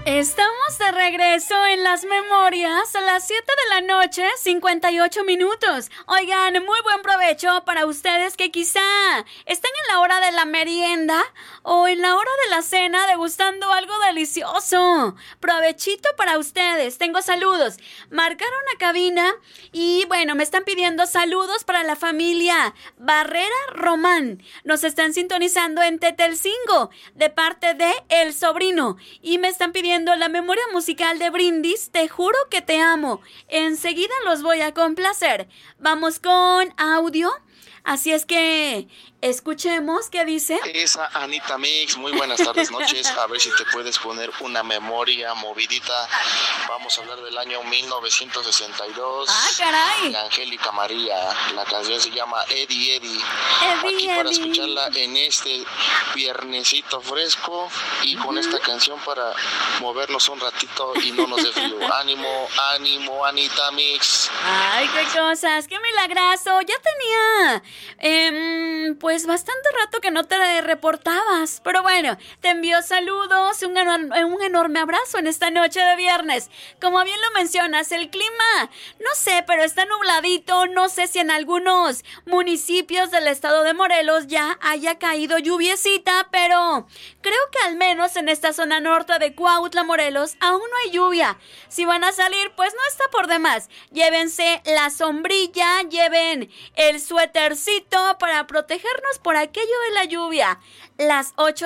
Estamos de regreso en las memorias a las 7 de la noche, 58 minutos. Oigan, muy buen provecho para ustedes que quizá están en la hora de la merienda o en la hora de la cena degustando algo delicioso. Provechito para ustedes. Tengo saludos. Marcaron a cabina y bueno, me están pidiendo saludos para la familia Barrera Román. Nos están sintonizando en Tetelcingo de parte de El Sobrino y me están pidiendo la memoria musical de Brindis, Te juro que te amo. Enseguida los voy a complacer. Vamos con audio. Así es que escuchemos qué dice. Esa Anita Mix, muy buenas tardes, noches. A ver si te puedes poner una memoria movidita. Vamos a hablar del año 1962. ¡Ah, caray! De Angélica María. La canción se llama Eddie Eddie. Aquí Eddie. para escucharla en este viernesito fresco y con esta canción para movernos un ratito y no nos dé frío. Ánimo, ánimo, Anita Mix. ¡Ay, qué cosas! ¡Qué milagrazo! Ya tenía pues bastante rato que no te reportabas. Pero bueno, te envío saludos, un enorme abrazo en esta noche de viernes. Como bien lo mencionas, el clima, no sé, pero está nubladito. No sé si en algunos municipios del estado de Morelos ya haya caído lluviecita, pero creo que al menos en esta zona norte de Cuautla, Morelos, aún no hay lluvia. Si van a salir, pues no está por demás. Llévense la sombrilla, lleven el suétercito para protegernos por aquello de la lluvia. Las 8